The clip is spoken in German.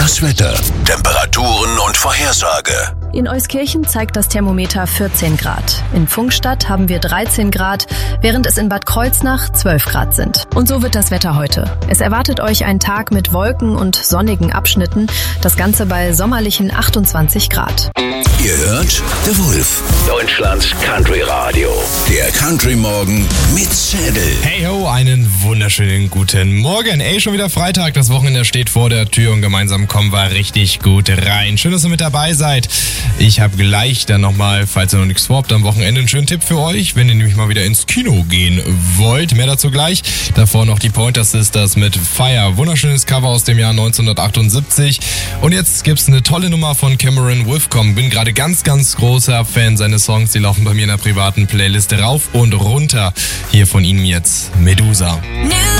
Das Wetter, Temperaturen und Vorhersage. In Euskirchen zeigt das Thermometer 14 Grad. In Pfungstadt haben wir 13 Grad, während es in Bad Kreuznach 12 Grad sind. Und so wird das Wetter heute. Es erwartet euch ein Tag mit Wolken und sonnigen Abschnitten, das Ganze bei sommerlichen 28 Grad. Ihr hört The Wolf, Deutschlands Country Radio. Der Country Morgen mit Zädel. Hey ho, einen wunderschönen guten Morgen. Ey, schon wieder Freitag, das Wochenende steht vor der Tür und gemeinsam kommen wir richtig gut rein. Schön, dass ihr mit dabei seid. Ich habe gleich dann nochmal, falls ihr noch nichts vorhabt, am Wochenende einen schönen Tipp für euch, wenn ihr nämlich mal wieder ins Kino gehen wollt. Mehr dazu gleich. Davor noch die Pointer Sisters mit Fire. Wunderschönes Cover aus dem Jahr 1978. Und jetzt gibt's eine tolle Nummer von Cameron Wolfcombe. Bin gerade ganz, ganz großer Fan seines Songs. Die laufen bei mir in der privaten Playlist rauf und runter. Hier von ihm jetzt Medusa.